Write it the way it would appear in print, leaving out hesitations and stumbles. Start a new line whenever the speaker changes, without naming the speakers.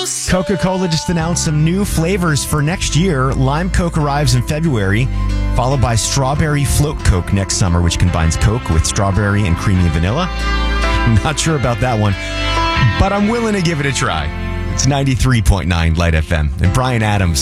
Coca-Cola just announced some new flavors for next year. Lime Coke arrives in February, followed by Strawberry Float Coke next summer, which combines Coke with strawberry and creamy vanilla. I'm not sure about that one, but I'm willing to give it a try. It's 93.9 Light FM and Brian Adams.